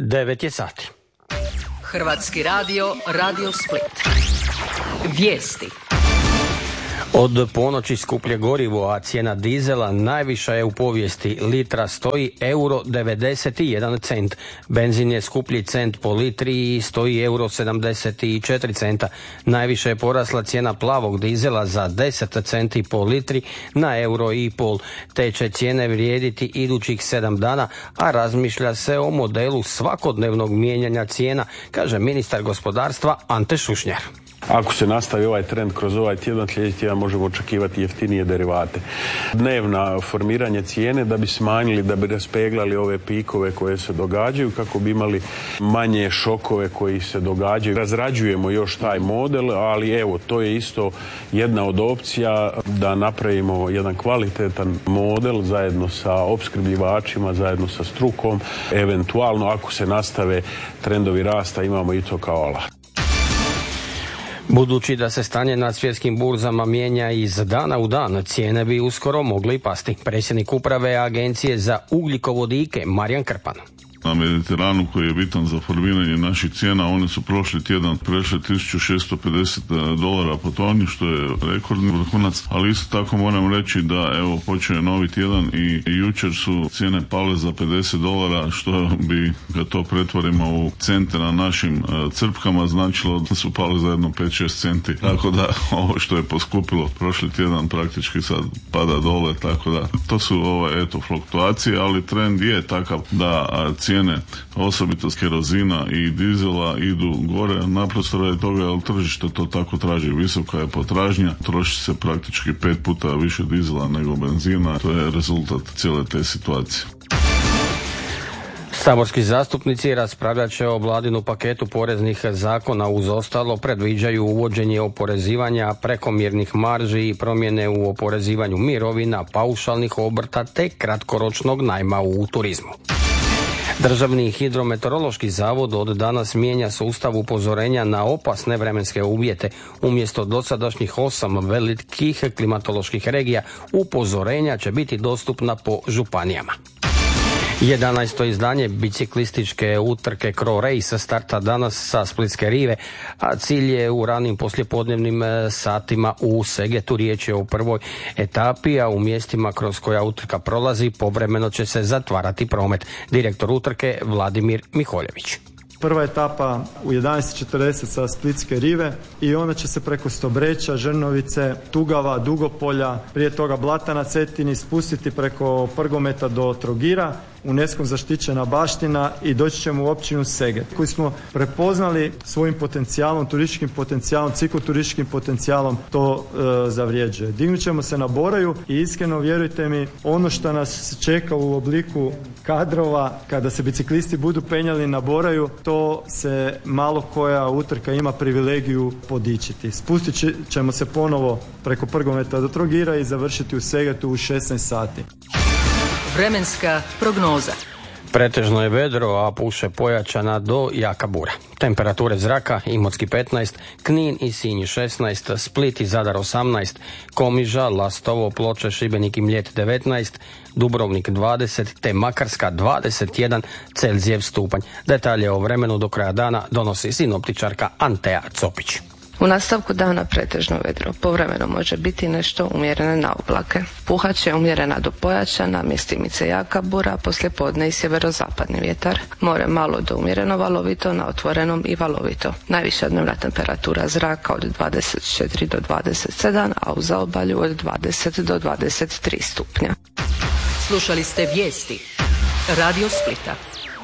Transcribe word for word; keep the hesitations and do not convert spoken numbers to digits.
devet je sati. Hrvatski radio, Radio Split. Vijesti. Od ponoći skuplje gorivo, a cijena dizela najviša je u povijesti. Litra stoji euro devedeset jedan cent. Benzin je skuplji cent po litri i stoji euro sedamdeset četiri centa. Najviše je porasla cijena plavog dizela za deset centi po litri na euro i pol. Te će cijene vrijediti idućih sedam dana, a razmišlja se o modelu svakodnevnog mijenjanja cijena, kaže ministar gospodarstva Ante Šušnjar. Ako se nastavi ovaj trend kroz ovaj tjedan, sljedeći tjedan možemo očekivati jeftinije derivate. Dnevna formiranje cijene da bi smanjili, da bi raspeglali ove pikove koje se događaju, kako bi imali manje šokove koji se događaju. Razrađujemo još taj model, ali evo, to je isto jedna od opcija da napravimo jedan kvalitetan model zajedno sa opskrbljivačima, zajedno sa strukom. Eventualno, ako se nastave trendovi rasta, imamo i to kao alat. Budući da se stanje na svjetskim burzama mijenja iz dana u dan, cijene bi uskoro mogle i pasti. Predsjednik uprave Agencije za ugljikovodike Marijan Krpan. Na Mediteranu, koji je bitan za formiranje naših cijena, one su prošli tjedan prešli tisuću šesto pedeset dolara po toni, što je rekordni vrhunac, ali isto tako moram reći da evo počeo novi tjedan i jučer su cijene pale za pedeset dolara, što bi, kad to pretvorimo u cente na našim crpkama, značilo da su pale za jedno pet šest centi. Tako da ovo što je poskupilo prošli tjedan praktički sad pada dole, tako da to su ove, eto, fluktuacije, ali trend je takav da cijene, osobito kerozina i dizela, idu gore, naprosto radi toga jer tržište to tako traži. Visoka je potražnja, troši se praktički pet puta više dizela nego benzina, to je rezultat cijele te situacije. Saborski zastupnici raspravljat će o vladinu paketu poreznih zakona. Uz ostalo predviđaju uvođenje oporezivanja prekomjernih marži i promjene u oporezivanju mirovina, paušalnih obrta te kratkoročnog najma u turizmu. Državni hidrometeorološki zavod od danas mijenja sustav upozorenja na opasne vremenske uvjete. Umjesto dosadašnjih osam velikih klimatoloških regija, upozorenja će biti dostupna po županijama. jedanaesto izdanje biciklističke utrke Cro Race starta danas sa Splitske rive, a cilj je u ranim poslijepodnevnim satima u Segetu. Riječ je o prvoj etapi, a u mjestima kroz koja utrka prolazi povremeno će se zatvarati promet. Direktor utrke Vladimir Miholjević. Prva etapa u jedanaest četrdeset sa Splitske rive i ona će se preko Stobreća, Žrnovice, Tugava, Dugopolja, prije toga Blata na Cetini spustiti preko Prgometa do Trogira, UNESCO zaštićena baština i doći ćemo u općinu Seget, koji smo prepoznali svojim potencijalom, turističkim potencijalom, cikloturističkim potencijalom to e, zavrijeđuje. Dignut ćemo se na Boraju i iskreno vjerujte mi, ono što nas čeka u obliku kadrova kada se biciklisti budu penjali na Boraju, to se malo koja utrka ima privilegiju podičiti. Spustit ćemo se ponovo preko Prgometa do Trogira i završiti u Segetu u šesnaest sati. Vremenska prognoza. Pretežno je vedro, a puše pojačana do jaka bura. Temperature zraka: Imotski petnaest, Knin i Sinj šesnaest, Split i Zadar osamnaest, Komiža, Lastovo, Ploče, Šibenik i Mljet devetnaest, Dubrovnik dvadeset te Makarska dvadeset jedan Celzijev stupanj. Detalje o vremenu do kraja dana donosi sinoptičarka Antea Copić. U nastavku dana pretežno vedro, povremeno može biti nešto umjerene na oblake. Puhat će umjerena do pojačana, mjestimice jaka bura, poslijepodne i sjeverozapadni vjetar. More malo do umjereno valovito, na otvorenom i valovito. Najviša dnevna temperatura zraka od dvadeset četiri do dvadeset sedam, a u zaobalju od dvadeset do dvadeset tri stupnja. Slušali ste vijesti Radio Splita.